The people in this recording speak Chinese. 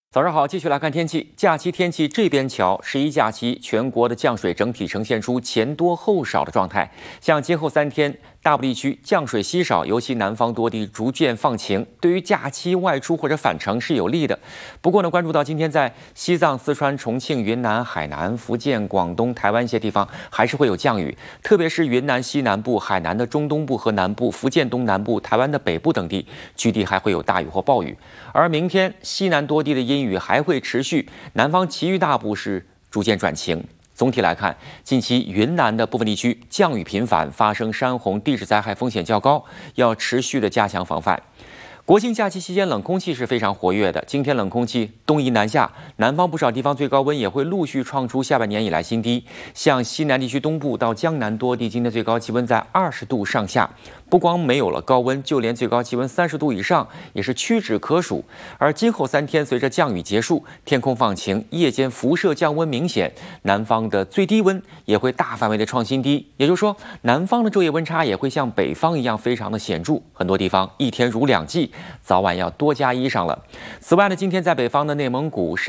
早上好，继续来看天气。假期天气这边瞧，11假期全国的降水整体呈现出前多后少的状态。像今后3天，大部地区降水稀少，尤其南方多地逐渐放晴，对于假期外出或者返程是有利的。不过呢，关注到今天在西藏、四川、重庆、云南、海南、福建、广东、台湾一些地方还是会有降雨，特别是云南西南部、海南的中东部和南部、福建东南部、台湾的北部等地，局地还会有大雨或暴雨。而明天西南多地的阴雨还会持续，南方其余大部是逐渐转晴。总体来看，近期云南的部分地区降雨频繁，发生山洪、地质灾害风险较高，要持续的加强防范。国庆假期期间，冷空气是非常活跃的。今天冷空气东移南下，南方不少地方最高温也会陆续创出下半年以来新低。像西南地区东部到江南多地，今天最高气温在20度上下。不光没有了高温，就连最高气温30度以上也是屈指可数。而今后3天，随着降雨结束，天空放晴，夜间辐射降温明显，南方的最低温也会大范围的创新低。也就是说，南方的昼夜温差也会像北方一样非常的显著，很多地方一天如2季，早晚要多加衣裳了。此外呢，今天在北方的内蒙古